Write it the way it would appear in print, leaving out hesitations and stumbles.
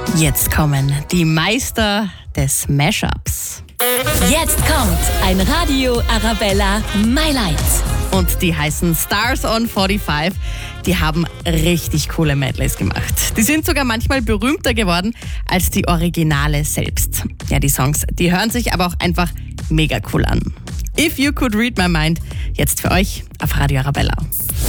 Jetzt kommen die Meister des Mashups. Jetzt kommt ein Radio Arabella My Light. Und die heißen Stars on 45. Die haben richtig coole Medleys gemacht. Die sind sogar manchmal berühmter geworden als die Originale selbst. Ja, die Songs, die hören sich aber auch einfach mega cool an. If You Could Read My Mind, jetzt für euch auf Radio Arabella.